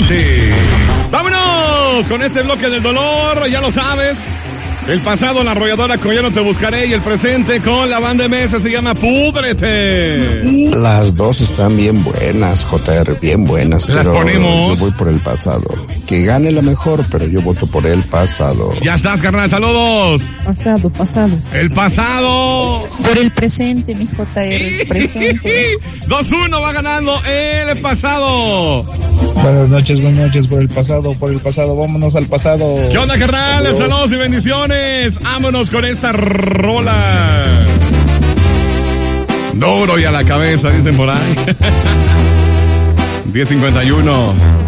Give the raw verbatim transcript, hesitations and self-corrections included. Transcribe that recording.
presente. ¡Vámonos! Con este bloque del dolor, ya lo sabes. El pasado, la arrolladora con Ya no te buscaré, y el presente con la banda M S se llama Púdrete. Las dos están bien buenas, J R, bien buenas, Las pero ponemos. yo voy por el pasado. Que gane la mejor, pero yo voto por el pasado. Ya estás, carnal, saludos. Pasado, pasado. El pasado. Por el presente, mi J R, el presente. dos uno va ganando el pasado. Buenas noches, buenas noches, por el pasado, por el pasado, vámonos al pasado. ¿Qué onda, carnal? Saludos. Saludos y bendiciones. Vámonos con esta rola. Duro y a la cabeza, dicen por ahí. diez cincuenta y uno.